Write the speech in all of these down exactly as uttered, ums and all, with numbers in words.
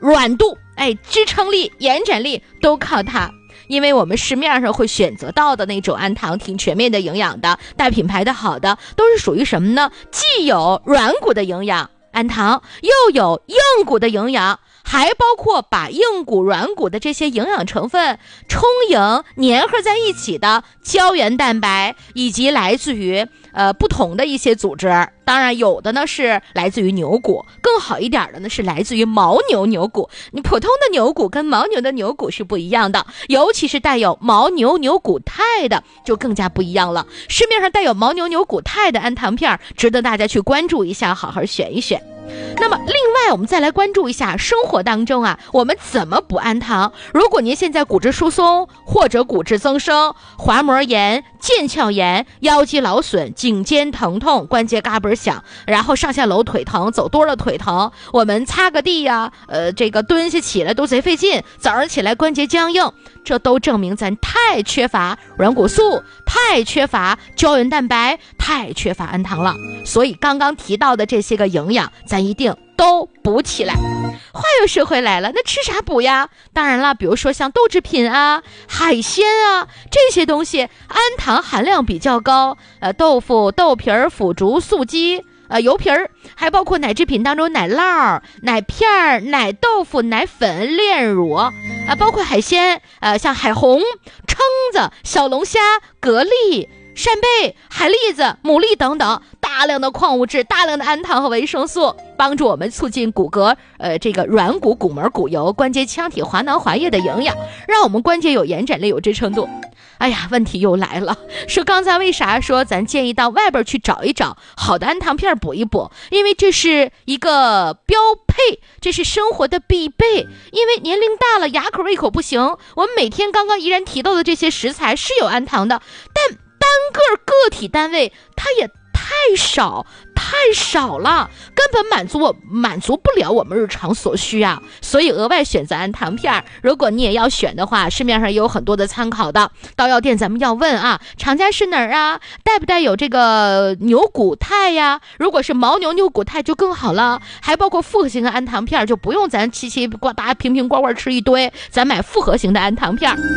软度，哎，支撑力、延展力都靠它。因为我们市面上会选择到的那种氨糖挺全面的营养的，大品牌的好的，都是属于什么呢？既有软骨的营养氨糖，又有硬骨的营养，还包括把硬骨软骨的这些营养成分充盈粘合在一起的胶原蛋白，以及来自于呃不同的一些组织。当然有的呢是来自于牛骨，更好一点的呢是来自于牦牛牛骨。你普通的牛骨跟牦牛的牛骨是不一样的，尤其是带有牦牛牛骨肽的就更加不一样了。市面上带有牦牛牛骨肽的氨糖片值得大家去关注一下，好好选一选。那么另外我们再来关注一下生活当中啊，我们怎么补氨糖。如果您现在骨质疏松或者骨质增生、滑膜炎、腱鞘炎、腰肌劳损、颈肩疼痛、关节嘎嘣响，然后上下楼腿疼，走多了腿疼，我们擦个地呀、啊、呃，这个蹲下起来都贼费劲，早上起来关节僵硬，这都证明咱太缺乏软骨素，太缺乏胶原蛋白，太缺乏氨糖了。所以刚刚提到的这些个营养咱一定都补起来。话又说回来了，那吃啥补呀？当然了，比如说像豆制品啊、海鲜啊，这些东西氨糖含量比较高，呃，豆腐、豆皮儿、腐竹、素鸡、呃，油皮儿，还包括奶制品当中奶酪、奶片儿、奶豆腐、奶粉、炼乳啊、呃，包括海鲜，呃，像海虹、蛏子、小龙虾、蛤蜊、扇贝、海蛎子、牡蛎等等，大量的矿物质、大量的氨糖和维生素，帮助我们促进骨骼呃这个软骨、骨膜、骨油、关节腔体、滑囊、滑液的营养，让我们关节有延展力、有支撑度。哎呀，问题又来了，说刚才为啥说咱建议到外边去找一找好的氨糖片补一补？因为这是一个标配，这是生活的必备。因为年龄大了，牙口胃口不行，我们每天刚刚依然提到的这些食材是有氨糖的，但单个个体单位它也太少太少了，根本满足我满足不了我们日常所需啊！所以额外选择氨糖片，如果你也要选的话，市面上也有很多的参考的。到药店咱们要问啊，厂家是哪儿啊？带不带有这个牛骨肽呀？如果是牦牛牛骨肽就更好了，还包括复合型的氨糖片，就不用咱七七呱嗒瓶瓶罐罐吃一堆，咱买复合型的氨糖片。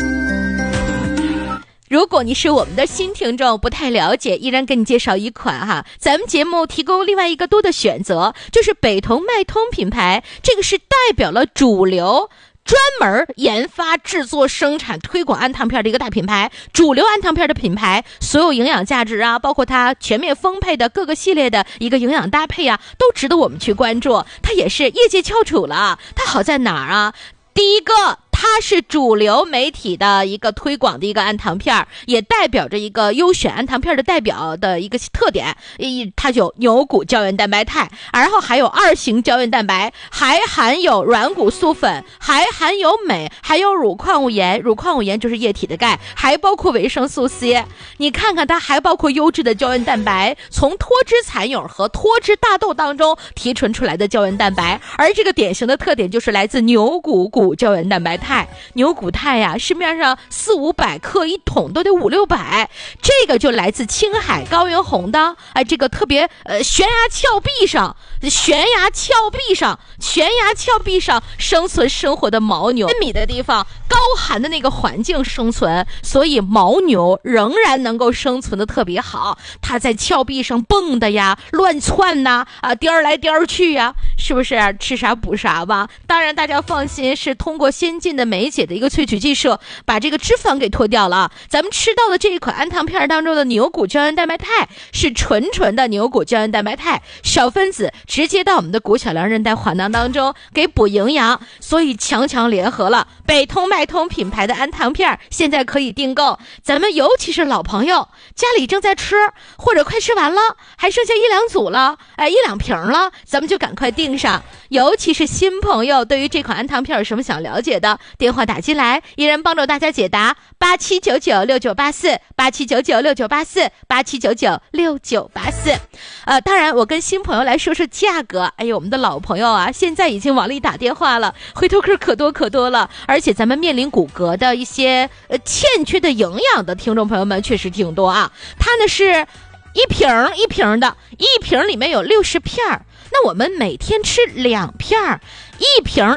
如果你是我们的新听众，不太了解，依然给你介绍一款哈，咱们节目提供另外一个多的选择，就是北通脉通品牌，这个是代表了主流专门研发、制作、生产、推广氨糖片的一个大品牌，主流氨糖片的品牌，所有营养价值啊，包括它全面丰沛的各个系列的一个营养搭配啊，都值得我们去关注。它也是业界翘楚了，它好在哪儿啊？第一个，它是主流媒体的一个推广的一个氨糖片，也代表着一个优选氨糖片的代表的一个特点，它就有牛骨胶原蛋白肽，然后还有二型胶原蛋白，还含有软骨素粉，还含有镁，还有乳矿物盐，乳矿物盐就是液体的钙，还包括维生素 C。 你看看它还包括优质的胶原蛋白，从脱脂蚕蛹和脱脂大豆当中提纯出来的胶原蛋白，而这个典型的特点就是来自牛骨骨胶原蛋白肽。牛骨肽呀、啊，市面上四五百克一桶都得五六百，这个就来自青海高原红的，哎，这个特别呃悬崖峭壁上，悬崖峭壁上，悬崖峭壁上生存生活的牦牛，千米的地方，高寒的那个环境生存，所以牦牛仍然能够生存的特别好。它在峭壁上蹦的呀，乱窜呐，啊，颠来颠去呀，是不是？吃啥补啥吧。当然，大家放心，是通过先进的酶解的一个萃取技术，把这个脂肪给脱掉了。咱们吃到的这一款氨糖片当中的牛骨胶原蛋白肽是纯纯的牛骨胶原蛋白肽，小分子直接到我们的骨小梁韧带滑囊当中给补营养，所以强强联合了北通脉通品牌的氨糖片，现在可以订购。咱们尤其是老朋友，家里正在吃，或者快吃完了，还剩下一两组了，哎，一两瓶了，咱们就赶快订上。尤其是新朋友，对于这款氨糖片有什么想了解的，电话打进来，依然帮助大家解答。八七九九六九八四，八七九九六九八四，八七九九六九八四。呃，当然，我跟新朋友来说说价格。哎呦，我们的老朋友啊，现在已经往里打电话了，回头客可多可多了。而且咱们面临骨骼的一些呃欠缺的营养的听众朋友们确实挺多啊。它呢是一瓶一瓶的，一瓶里面有六十片儿。那我们每天吃两片，一瓶